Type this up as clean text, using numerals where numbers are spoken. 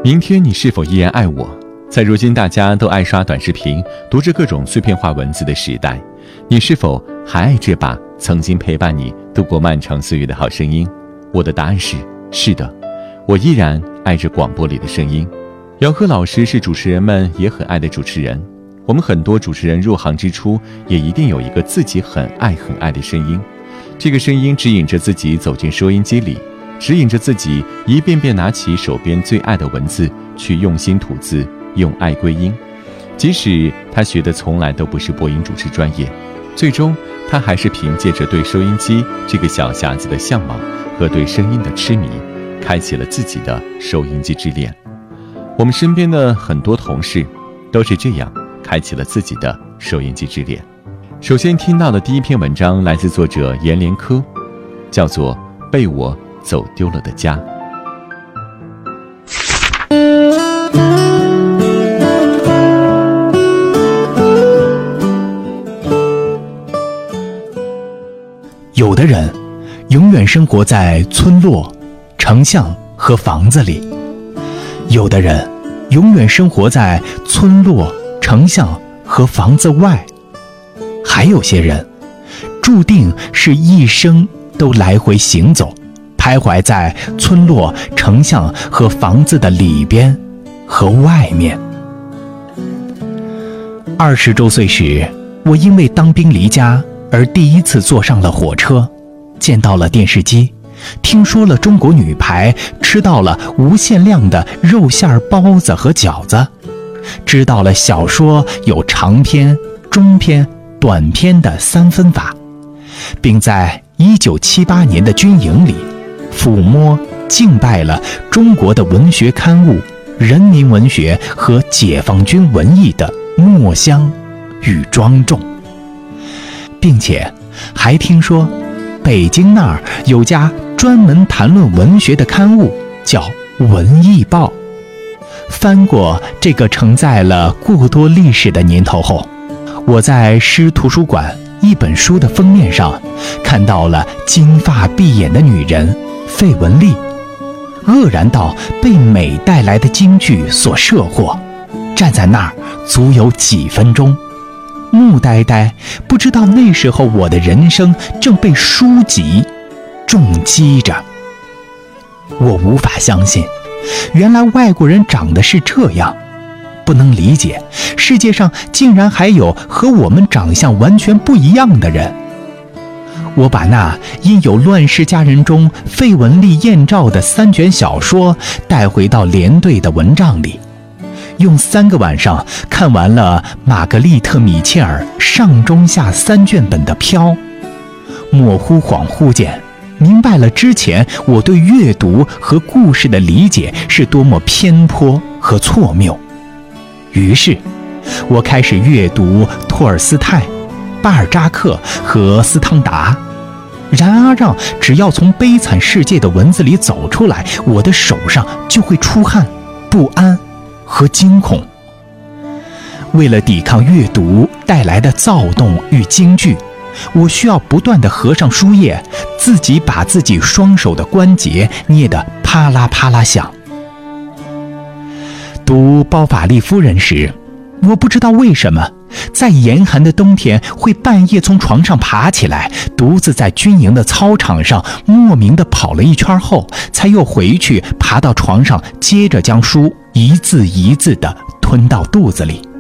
明天你是否依然爱我？在如今大家都爱刷短视频，读着各种碎片化文字的时代，你是否还爱这把曾经陪伴你度过漫长岁月的好声音？我的答案是的，我依然爱着广播里的声音。姚鹤老师是主持人们也很爱的主持人，我们很多主持人入行之初也一定有一个自己很爱的声音，这个声音指引着自己走进收音机里，指引着自己一遍遍拿起手边最爱的文字去用心吐字，用爱归音。即使他学的从来都不是播音主持专业，最终他还是凭借着对收音机这个小匣子的向往和对声音的痴迷，开启了自己的收音机之恋。我们身边的很多同事都是这样开启了自己的收音机之恋。首先听到的第一篇文章来自作者阎连科，叫做《被我走丢了的家》。 有的人永远生活在村落、城巷和房子里，有的人永远生活在村落、城巷和房子外，还有些人注定是一生都来回行走，徘徊在村落、城巷和房子的里边和外面。20周岁时，我因为当兵离家而第一次坐上了火车，见到了电视机，听说了中国女排，吃到了无限量的肉馅包子和饺子，知道了小说有长篇、中篇、短篇的3分法，并在1978年的军营里抚摸敬拜了中国的文学刊物《人民文学》和解放军文艺的墨香与庄重，并且还听说北京那儿有家专门谈论文学的刊物叫《文艺报》。翻过这个承载了过多历史的年头后，我在师图书馆一本书的封面上看到了金发碧眼的女人费雯丽，愕然到被美带来的京剧所摄获，站在那儿足有几分钟，木呆呆，不知道那时候我的人生正被书籍重击着。我无法相信，原来外国人长得是这样，不能理解世界上竟然还有和我们长相完全不一样的人。我把那印有《乱世佳人》中费雯丽艳照的3卷小说带回到连队的文帐里，用3个晚上看完了玛格丽特·米切尔上中下3卷本的《飘》，模糊恍惚间明白了之前我对阅读和故事的理解是多么偏颇和错谬。于是我开始阅读托尔斯泰、巴尔扎克和斯汤达。然而只要从悲惨世界的文字里走出来，我的手上就会出汗、不安和惊恐。为了抵抗阅读带来的躁动与惊惧，我需要不断地合上书页，自己把自己双手的关节捏得啪啦啪啦响。读包法利夫人时，我不知道为什么在严寒的冬天会半夜从床上爬起来，独自在军营的操场上莫名地跑了一圈后，才又回去爬到床上，接着将书一字一字地吞到肚子里。